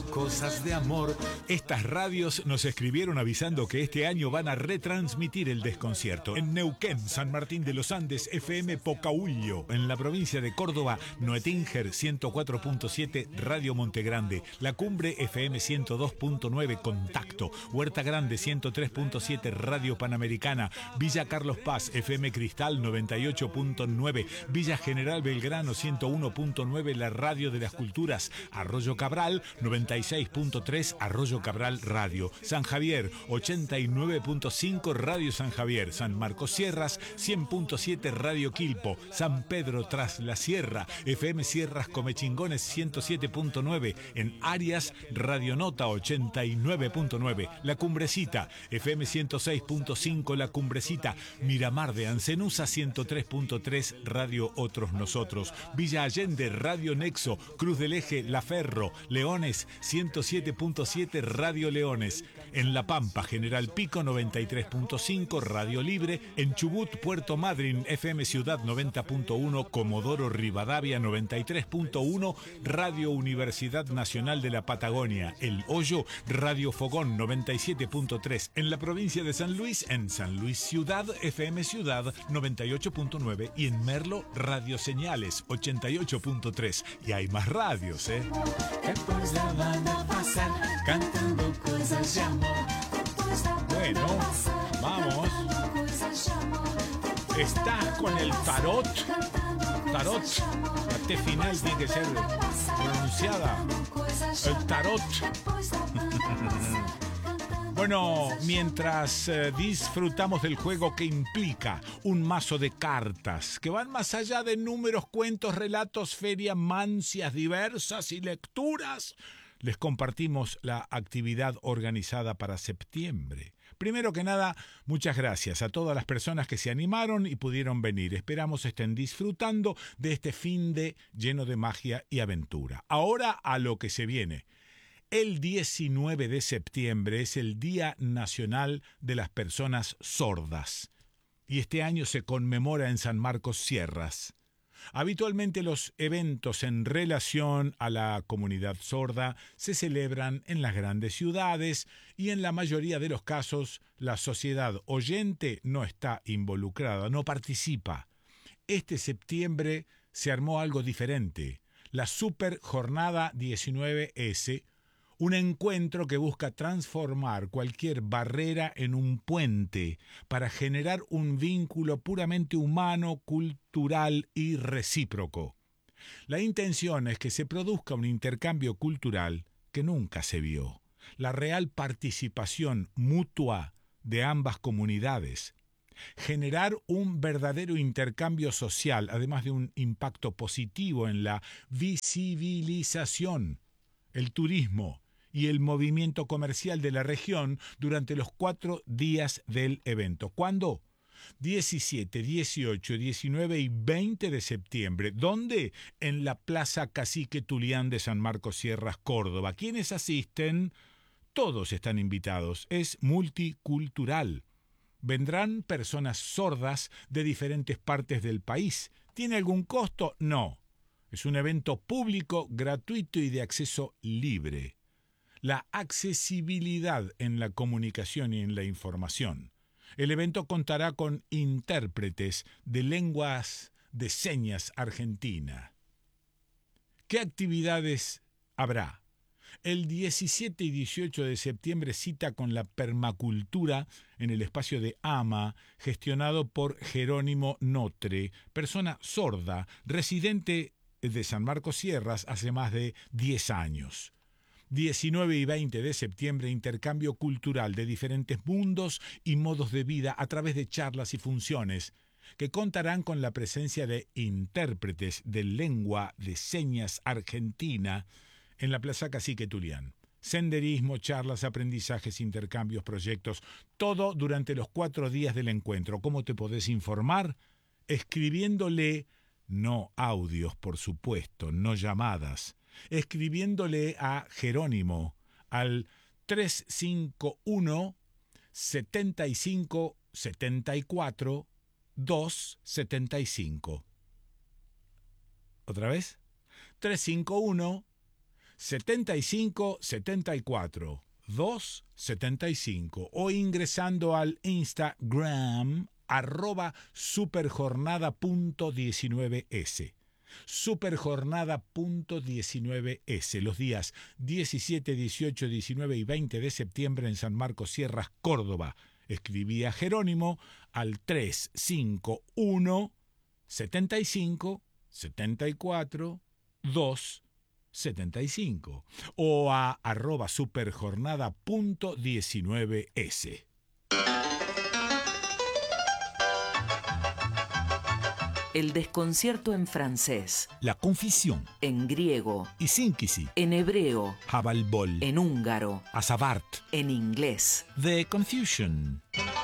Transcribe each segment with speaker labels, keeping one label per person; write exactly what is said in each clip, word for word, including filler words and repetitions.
Speaker 1: Cosas de amor. Estas radios nos escribieron avisando que este año van a retransmitir el desconcierto. En Neuquén, San Martín de los Andes, F M Pocahuillo. En la provincia de Córdoba, Noetinger ciento cuatro punto siete, Radio Montegrande. La Cumbre, F M ciento dos punto nueve, Contacto. Huerta Grande, ciento tres punto siete, Radio Panamericana. Villa Carlos Paz, F M Cristal, noventa y ocho punto nueve. Villa General Belgrano, ciento uno punto nueve, la Radio de las Culturas. Arroyo Cabral, noventa y seis punto tres, Arroyo Cabral Radio. San Javier, ochenta y nueve punto cinco, Radio San Javier. San Marcos Sierras, cien punto siete, Radio Quilpo. San Pedro Tras la Sierra, F M Sierras Comechingones, ciento siete punto nueve. En Arias, Radio Nota, ochenta y nueve punto nueve. La Cumbrecita, F M ciento seis punto cinco, La Cumbrecita. Miramar de Ancenusa, ciento tres punto tres, Radio Otros Nosotros. Villa Allende, Radio Nexo. Cruz del Eje, La Ferro. Leones, ciento siete punto siete, Radio Leones. En La Pampa, General Pico, noventa y tres punto cinco, Radio Libre. En Chubut, Puerto Madryn, F M Ciudad noventa punto uno, Comodoro Rivadavia noventa y tres punto uno, Radio Universidad Nacional de la Patagonia. El Hoyo, Radio Fogón noventa y siete punto tres. En la provincia de San Luis, en San Luis Ciudad, F M Ciudad noventa y ocho punto nueve. Y en Merlo, Radio Señales ochenta y ocho punto tres. Y hay más radios, ¿eh?
Speaker 2: Depois da banda passar, cantando coisas de amor.
Speaker 1: Bueno, vamos. Estás con el tarot. Tarot. La T final tiene que ser pronunciada. El tarot. Bueno, mientras eh, disfrutamos del juego que implica un mazo de cartas que van más allá de números, cuentos, relatos, ferias, mancias diversas y lecturas, les compartimos la actividad organizada para septiembre. Primero que nada, muchas gracias a todas las personas que se animaron y pudieron venir. Esperamos estén disfrutando de este fin de lleno de magia y aventura. Ahora a lo que se viene. El diecinueve de septiembre es el Día Nacional de las Personas Sordas y este año se conmemora en San Marcos Sierras. Habitualmente los eventos en relación a la comunidad sorda se celebran en las grandes ciudades y en la mayoría de los casos la sociedad oyente no está involucrada, no participa. Este septiembre se armó algo diferente, la Super Jornada diecinueve ese, un encuentro que busca transformar cualquier barrera en un puente para generar un vínculo puramente humano, cultural y recíproco. La intención es que se produzca un intercambio cultural que nunca se vio, la real participación mutua de ambas comunidades, generar un verdadero intercambio social, además de un impacto positivo en la visibilización, el turismo y el movimiento comercial de la región durante los cuatro días del evento. ¿Cuándo? diecisiete, dieciocho, diecinueve y veinte de septiembre. ¿Dónde? En la Plaza Cacique Tulián de San Marcos Sierras, Córdoba. ¿Quiénes asisten? Todos están invitados. Es multicultural. Vendrán personas sordas de diferentes partes del país. ¿Tiene algún costo? No. Es un evento público, gratuito y de acceso libre. La accesibilidad en la comunicación y en la información. El evento contará con intérpretes de lenguas de señas argentina. ¿Qué actividades habrá? El diecisiete y dieciocho de septiembre cita con la permacultura en el espacio de AMA, gestionado por Jerónimo Notre, persona sorda, residente de San Marcos Sierras hace más de diez años. diecinueve y veinte de septiembre, intercambio cultural de diferentes mundos y modos de vida a través de charlas y funciones que contarán con la presencia de intérpretes de lengua de señas argentina en la Plaza Cacique Tulián. Senderismo, charlas, aprendizajes, intercambios, proyectos, todo durante los cuatro días del encuentro. ¿Cómo te podés informar? Escribiéndole, no audios por supuesto, no llamadas, escribiéndole a Jerónimo al tres cinco uno, setenta y cinco, setenta y cuatro, dos setenta y cinco. ¿Otra vez? tres cinco uno, setenta y cinco setenta y cuatro dos setenta y cinco o ingresando al Instagram arroba superjornada punto diecinueve ese. Superjornada punto diecinueve ese, los días diecisiete, dieciocho, diecinueve y veinte de septiembre en San Marcos Sierras, Córdoba. Escribí a Jerónimo al tres cinco uno setenta y cinco setenta y cuatro dos setenta y cinco o a arroba superjornada punto diecinueve ese.
Speaker 3: El desconcierto en francés,
Speaker 1: La confusión,
Speaker 3: en griego,
Speaker 1: y sínkisi,
Speaker 3: en hebreo,
Speaker 1: Habalbol,
Speaker 3: en húngaro,
Speaker 1: Asabart,
Speaker 3: en inglés.
Speaker 1: The Confusion.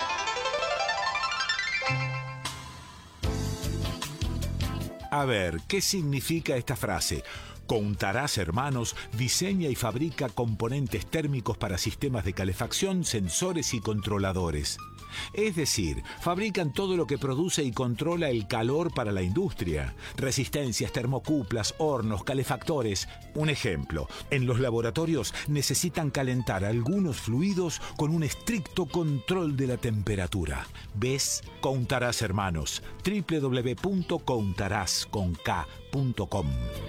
Speaker 1: A ver, ¿qué significa esta frase? Contarás Hermanos diseña y fabrica componentes térmicos para sistemas de calefacción, sensores y controladores. Es decir, fabrican todo lo que produce y controla el calor para la industria. Resistencias, termocuplas, hornos, calefactores. Un ejemplo, en los laboratorios necesitan calentar algunos fluidos con un estricto control de la temperatura. ¿Ves? Contarás Hermanos. doble u doble u doble u punto contarás punto com.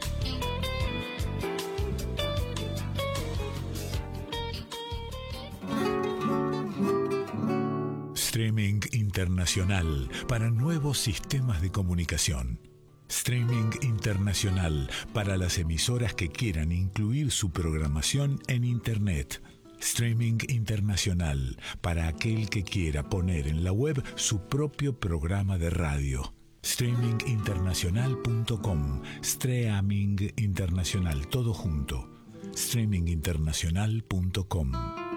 Speaker 1: Streaming internacional para nuevos sistemas de comunicación. Streaming internacional para las emisoras que quieran incluir su programación en Internet. Streaming internacional para aquel que quiera poner en la web su propio programa de radio. streaming internacional punto com. Streaming internacional, todo junto. streaming internacional punto com.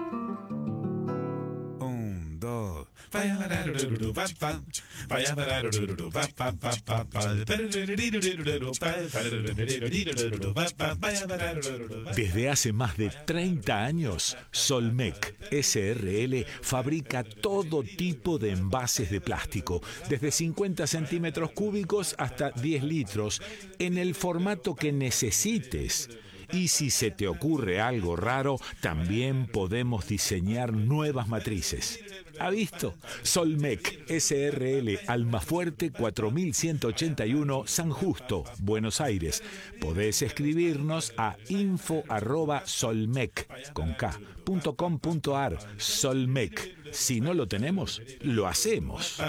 Speaker 1: Desde hace más de treinta años, Solmec S R L fabrica todo tipo de envases de plástico, desde cincuenta centímetros cúbicos hasta diez litros, en el formato que necesites. Y si se te ocurre algo raro, también podemos diseñar nuevas matrices. ¿Ha visto? Solmec S R L, Almafuerte cuatro mil ciento ochenta y uno, San Justo, Buenos Aires. Podés escribirnos a info arroba solmec con K, punto com punto ar. Solmec. Si no lo tenemos, lo hacemos.